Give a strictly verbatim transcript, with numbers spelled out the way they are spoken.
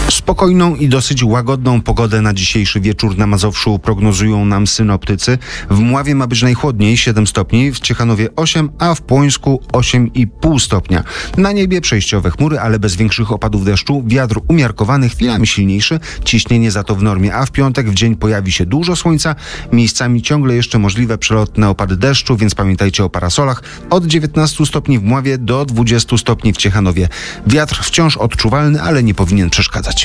Spokojną i dosyć łagodną pogodę na dzisiejszy wieczór na Mazowszu prognozują nam synoptycy. W Mławie ma być najchłodniej, siedem stopni, w Ciechanowie osiem, a w Płońsku osiem i pół stopnia. Na niebie przejściowe chmury, ale bez większych opadów deszczu. Wiatr umiarkowany, chwilami silniejszy, ciśnienie za to w normie, a w piątek w dzień pojawi się dużo słońca. Miejscami ciągle jeszcze możliwe przelotne opady deszczu, więc pamiętajcie o parasolach. Od dziewiętnastu stopni w Mławie do dwudziestu stopni w Ciechanowie. Wiatr wciąż odczuwalny, ale nie powinien przeszkadzać.